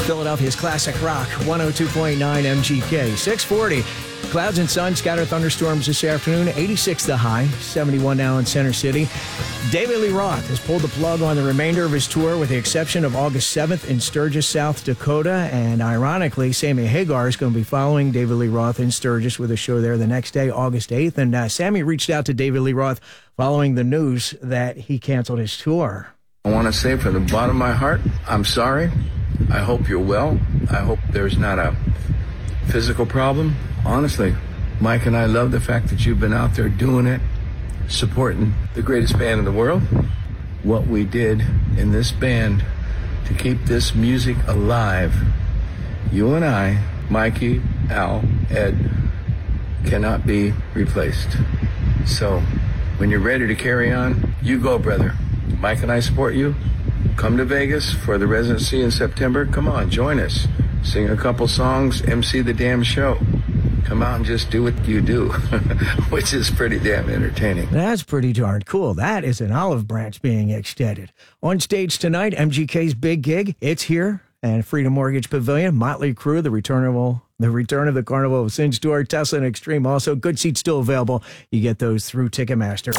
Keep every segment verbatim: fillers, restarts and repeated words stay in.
Philadelphia's classic rock, one oh two point nine M G K. six forty. Clouds and sun, scattered thunderstorms this afternoon. eighty-six the high, seventy-one now in Center City. David Lee Roth has pulled the plug on the remainder of his tour with the exception of August seventh in Sturgis, South Dakota. And ironically, Sammy Hagar is going to be following David Lee Roth in Sturgis with a show there the next day, August eighth. And uh, Sammy reached out to David Lee Roth following the news that he canceled his tour. I want to say from the bottom of my heart, I'm sorry. I hope you're well. I hope there's not a physical problem. Honestly, Mike and I love the fact that you've been out there doing it, supporting the greatest band in the world. What we did in this band to keep this music alive, you and I, Mikey, Al, Ed, cannot be replaced. So when you're ready to carry on, you go, brother. Mike and I support you. Come to Vegas for the residency in September. Come on, join us. Sing a couple songs, M C the damn show. Come out and just do what you do, which is pretty damn entertaining. That's pretty darn cool. That is an olive branch being extended. On stage tonight, M G K's big gig. It's here. And Freedom Mortgage Pavilion, Motley Crue, the return of, the return of the Carnival of Sins tour, Tesla and Extreme also. Good seats still available. You get those through Ticketmaster.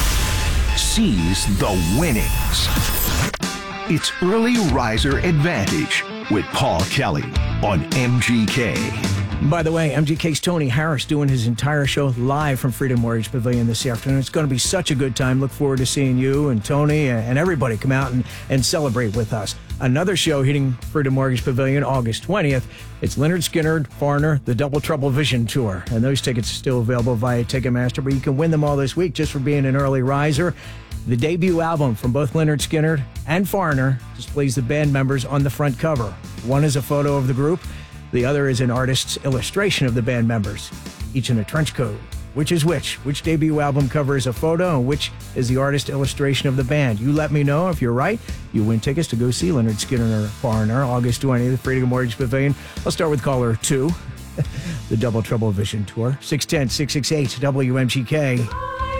Seize the winnings. It's Early Riser Advantage with Paul Kelly on M G K. By the way, M G K's Tony Harris doing his entire show live from Freedom Mortgage Pavilion this afternoon. It's going to be such a good time. Look forward to seeing you and Tony and everybody come out and, and celebrate with us. Another show hitting Freedom Mortgage Pavilion August twentieth. It's Lynyrd Skynyrd, Foreigner, the Double Trouble Vision Tour. And those tickets are still available via Ticketmaster, but you can win them all this week just for being an early riser. The debut album from both Lynyrd Skynyrd and Foreigner displays the band members on the front cover. One is a photo of the group. The other is an artist's illustration of the band members, each in a trench coat. Which is which? Which debut album cover is a photo and which is the artist illustration of the band? You let me know. If you're right, you win tickets to go see Lynyrd Skynyrd or Foreigner August twentieth at Freedom Mortgage Pavilion. I'll start with caller two, the Double Trouble Vision Tour, six one zero, six six eight, W M G K.